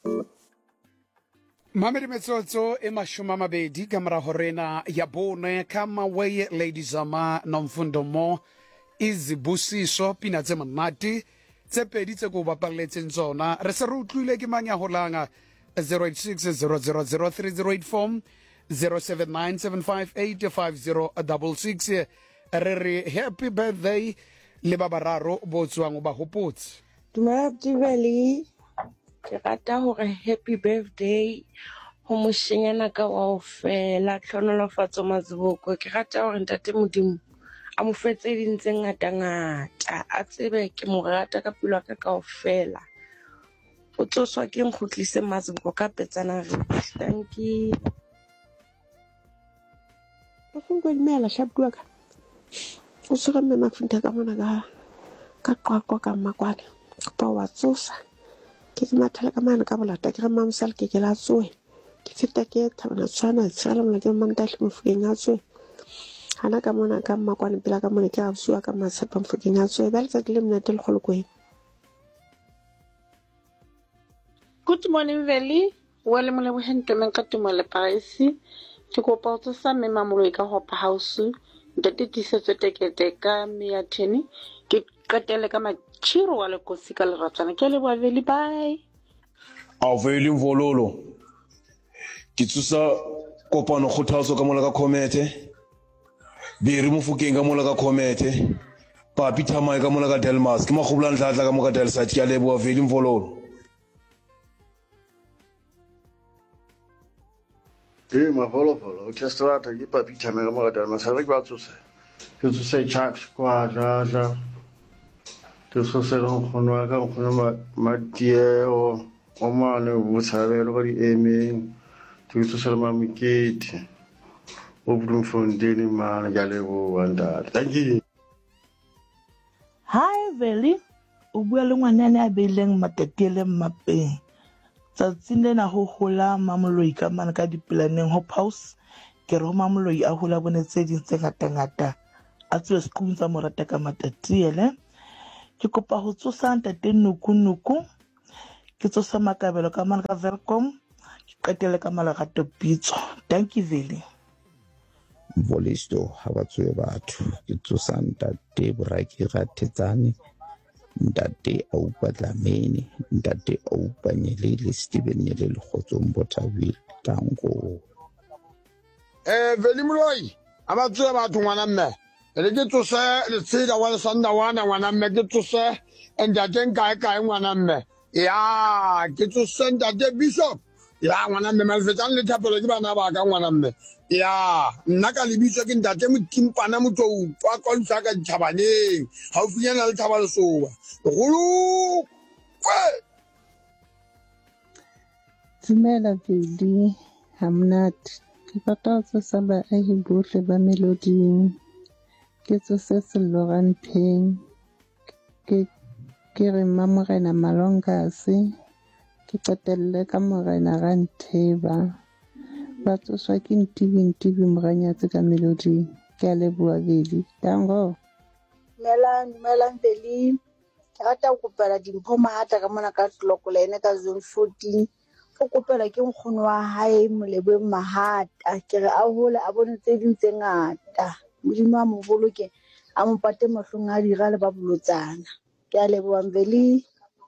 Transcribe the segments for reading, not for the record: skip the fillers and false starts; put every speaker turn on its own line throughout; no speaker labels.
Mamedi metsotso e mashome a mabedi ka mora horena ya bone ka Maway Lady Zama Nomfundo Mo Izibusiso pina tse monate tse pedi tse ko bapalletseng tsona re se re utlwile ke mang ya holanga 0860003084 0797585066 re re happy birthday le ba bararo bo tswang o ba hopotse.
Dumela Tibeli, ke rata hore happy birthday ho moshenyana ka wa ofela tlhonolofatso Maziboko. Ke rata hore ntate Modimo a mo fetse ding tse ngata a tsebe ke mo rata ka pelo ka ofela. O tsoswa ke nkgutlise Maziboko ka petsana re. Thank you.
Go dimela hlabua ka. O se ka mema funta ka mona ka qwaqwa ka makwane. Pa wa tsosa. Ke mathela ka mana ka bolata ke re mamsal ke la tsoe. Ke feta ke thana tswana tsala mona ke mantahli mofukeng a tsoe. Hana ka mona ka makwane pela ka mona ke a bua ka matshepa mofukeng a tsoe. Ba letsa ke le mna tel kgolokwe.
Good morning Veli. Wale mole bohente men ka tumole Paris. Ke kopa o tsosa mme mamoloi ka hopa house. Ntate tisetso tekete ka meatheni. Ke qetele ka machiro wa lekosi ka leratswana. Ke leboha Veli, bye.
Aveli Mvololo. Ke tsusa kopano kgothatso ka mola ka Khomete. Biri Mofokeng ka mola ka Khomete. Papi Thamai ka mola ka Delmas. Ke makgobla ntlatla ka moka Delsat ke a leboha Veli Mvololo.
Mafolofolo, o testata ke Papi Thamai ka moka Delmas. Ha re ba tsosa. Ke tsosa Chucks kwa ja. Ke tsosa le nkgono wa ka nkgono Matieo. Omane botshabelo ka di emeng. Ke tsosa le Mamikete. O Bloemfontein man ke a leboha ntate. Thank you.
Hi Veli, o bua le ngwanane a beileng matetele mmapeng. Tsatsing lena ho hola mamoloi ka mana ka dipelaneng ho pause. Ke re ho mamoloi a hola bonetse ding tse ngata a tswe sekung tsa morata ka matetele. Ke kopa ho tsosa ntate Nuku. Ke tsosa Makabelo ka mana ka Vercom. Ke qetele ka Malerato Pitso. Thank you Veli.
Volisto ha ba tswe batho ke tsosa ntate Boraki Rathetsane, ntate Aupa Dlamini, ntate Aupa Nyelele, Steven Nyelele Kgotsong Bothabile Tango.
Veli Moloi a ba tswe batho ngwana mme re ke tsosa le tsela wa sanda wana ngwana mme ke tsosa ntate kae ngwana mme ya ke tsosa ntate Bishop ya ngwana mme malfetsan le thapelo ke bana ba ka ngwana mme ya nna ka lebitswa ke ntate Motimpana Motlou wa kolsa ka Thabaneng haufinyana le Thaba Lesoba golo
Dumela Veli, hamnat. Ke rata ho tsosa baahi bohle ba Meloding. Ke tsosa Selloran Pheng. Ke re Mamorena Malongase. Ke qetelle ka Morena Rantheba. Ba tsoswa ke Ntibi Moranyatsi ka Meloding. Ke a leboha Veli. Tango.
Dumelang Veli. Ke rata ho kopela dimpho mahata ka mona ka Clocoline ka zone 14. Ke kopela ke nkgono wa hae Molebeng Mahata. Ke re a hole a bone tse ding tse ngata. Modimo a mo boloke a mo pate mahlong a dira le ba bolotsana. Ke a leboha Veli.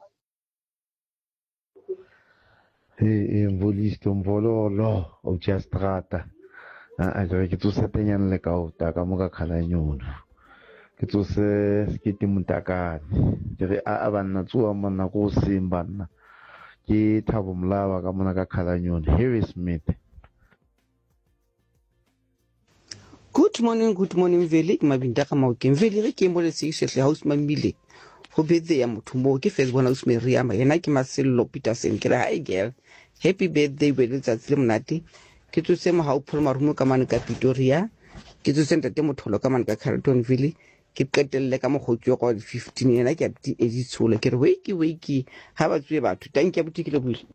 Volisto Mvololo o Jastrata. Ke tsosa tenyana le ka uta ka moka Khalanyona. Ke tsose Skiti Mutakane. Ke re a banna tsuwa mona go simbanna. Ke Thabo Mlawa ka mona ka Khalanyona. Harry Smith.
Good morning Veli mabinda ka Maokeng. Veli re ke mo le sehle house mamile. Ho birthday ya motho mo ke first bona Rosemary ya yena ke Marcelo Peterson ke re hi girl. Happy birthday Veli tsatsi le monate. Ke tsose mo haupolo marumo ka mane ka Pretoria. Ke tsose ntate Motholo ka mane ka Carletonville. Ke qetelle ka mogotsi wa 15 yena ke abti editshola ke re wake ha ba tswe batho thank you abuti ke le buile.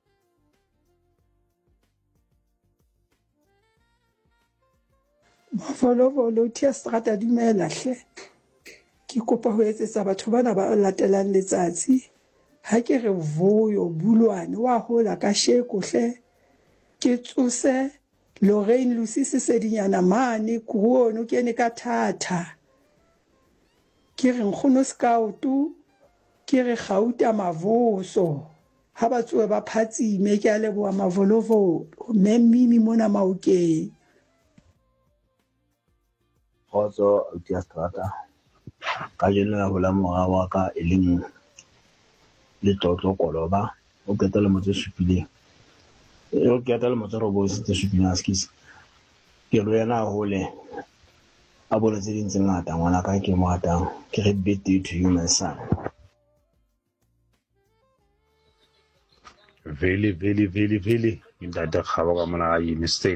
Volo tia strata dumela hle. Ke kopa ho etsetsa batho bana ba latelang letsatsi
ha ke re Vuyo Bulwane wa hola ka shekohle ke tsose Lorraine Lusisi Sedinyana mane kuono ke ne ka thata ke re nkgono Scout ke re Gauta Mavoso ha batsoe ba phatsime ke a leboa Mavolovolo Mmimi mona Maokeng.
Kgotso Ausi Strata ka jeno ya hola mora wa ka e leng Letlotlo Koloba o ketela motse supileng o ketela motse robo se supileng a skis ke lo yana hole a bona tse ding tse ngata ngwana ka ke mo ratang ke re birthday to you my son.
Vele ntate Kgabo ka mona ga Unistad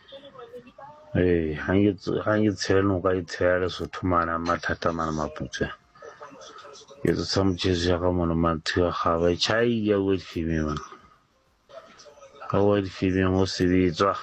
ha ke tshele no ka itshela Lesotho mana mathata mana maputse ke tsa motjesi ya ka mona mathe ga ba chai ya go fime man ha wa di fime mo se ditswa.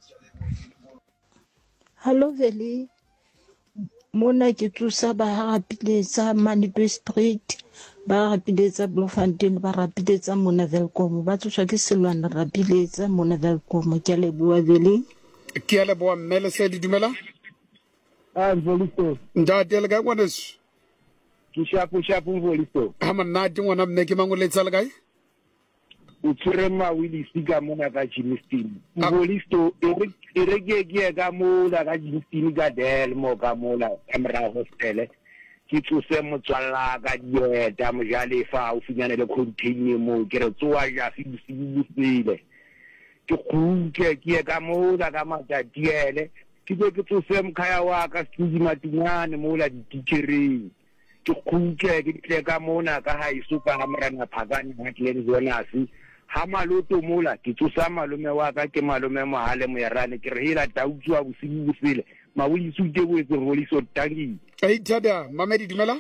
Hello Veli mona ke tsusa ba rapiletsa Manipe Street ba rapiletsa Bloemfontein ba rapiletsa mona Welkom ba tsusa ke Selwana rapiletsa mona Welkom ke leboa Veli
ke a leboa mmele se di dumela
Volisto
ntate le ka ngwaneso
ke shapo Volisto
ha monate ngwana mme ke mangoletsa le kae
o tsrema Willis ka mona ka Jimistin Volisto e re ke ka mola ka Jimistin ka del mo ka mola Emra Hostel ke tsose motswalla ka dieta mojalefa o finyane le container mo ke re tsoa ja sibusile ke khuke ke ka mola ka matatiele ke ke tsose mkhaya wa ka studio matinyane mola dititshering ke khuke ke tle ka mona ka haiso ka hamrana phagane ha tleng zonasi ha maloto mola ke tsosa malome wa ka ke malome mohale moerane ke re hela tautswa bosibusile mawili sute bo etse Voliso tangi
ai thada mamedi dumela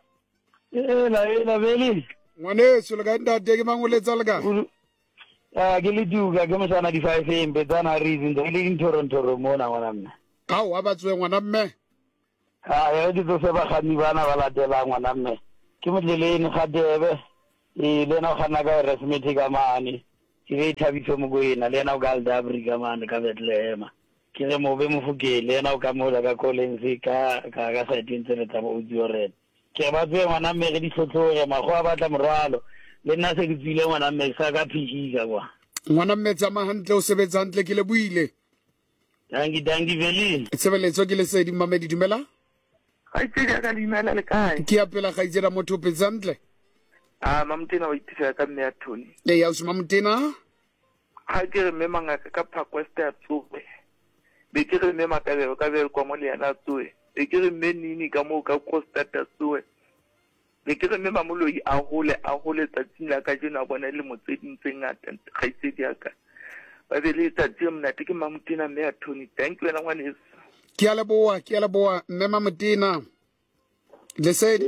ela Veli
ngwaneso le ka ntate ke mangoletsa le ka
ke le duka ke mosana di 5 embe tsana reason le in Toronto mona ngwana mme
ao a batswe ngwana mme
ya di tso se ba khani bana ba latela ngwana mme ke motleleni ga debe le na khana ka resmeti ka mane ke re thabiso mo go ena le na o galda Africa mane ka Bethlehem ke re mo be mo fukele na o ka mola ka Collins ka sa dintsele tsa bo Udiore ke ba tswe ngwana mme re di tlhotlhore mago a batla morwalo le nna se ke tsile ngwana mme sa ka PE ka kwa
ngwana mme tsama hantle o sebetsa hantle ke le buile
dangi Veli
tsebeletso ke le sedi mamedi dumela
ga itse ka limela le kae
ke apela ga itse motho petsantle
mamtena wa itse ka mme ya Tony
ya usuma mtena
ha ke re mme mangaka ka Parkwest ya tsobe be ke re mme makabelo ka bel kwa mo le yana tsoe be ke re mme nini ka mo ka Prostata tsoe be ke re mme mamoloi a hole tsatsing la ka jena bona le motseding tse ngata ga itse di aka ba be le tsatsi mnate ke mamtena mme ya Tony thank you wena ngwaneso
ke a leboa mme mamtena le sedi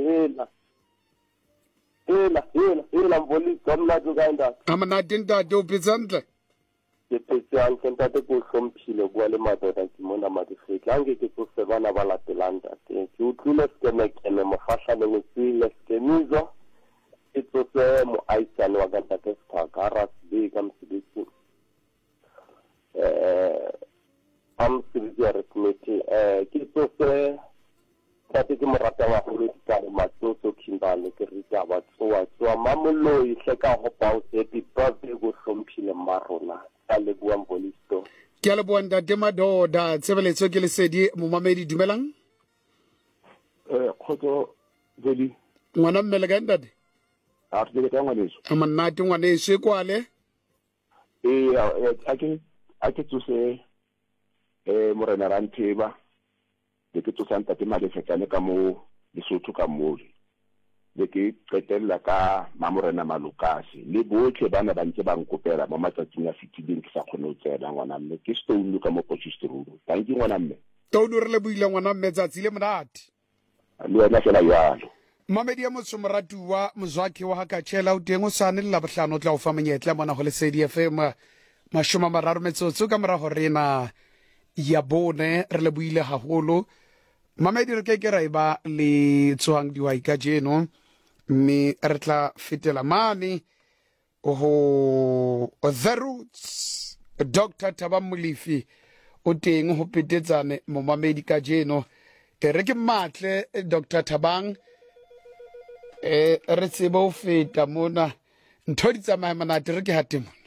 ela Voliso mna tsukaenda
amanate ntate o petsantle
ke petsan ke ntate go hlomphile bua le madoda ke mona madifetla ange ke tsose bana ba latelang tate ke utlwile skeme mofahla le metsile skemizo ke tsose mo aisane wa ka ntate Sphaka Rasbe ka mosebetsi mosebetsi ya resmeti ke tsose tate ke morata wa go ditare matsotso Kimberley ke re tsa batsoa mamoloi hle ka hopa o happy birthday go hlomphile marona a le bua Volisto
ke a leboa ntate madoda tsebeletso ke le sedi mo mamedi dumelang
khotso Veli
ngwana mme le ka ntate
a re ka ngwaneso
amanate ngwaneso e kwale
a ke tsose morena Rantheba le ke tsosa ntate Malefetsane ka mo Lesotho ka mole le ke qetella ka Mamorena Malukasi le botlhe bana ba ntse ba nkopela mo matsatsing a fitileng ke sa kgone ho tsena ngwana mme ke Stone ka mo Potchefstroom thank you ngwana mme
Stone re le buile ngwana mme tsatsi le monate
le wena fela yalo
mamedi ya motsomoratuwa mozwaki wa haka tshela o teng o sane la bohlano tla o fa monyetla mona go le sedi FM 30 metsotso ka mora horena ya bone re le buile haholo mamedi re ke ra iba le tsoang diwai ka jeno mme re tla fetela mane ho The Roots. Dr. Thabang Molefi o teng ho petetsane momamedi ka jeno re ke matle Dr. Thabang re tsebe ho feta mona ntho di tsamaya manate re ke hatemo.